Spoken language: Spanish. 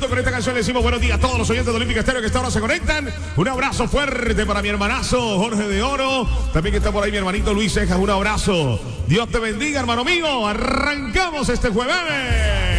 minutos con esta canción. Le decimos buenos días a todos los oyentes de Olímpica Estéreo que esta hora se conectan. Un abrazo fuerte para mi hermanazo Jorge de Oro. También que está por ahí mi hermanito Luis Cejas. Un abrazo. Dios te bendiga, hermano mío. Arrancamos este jueves.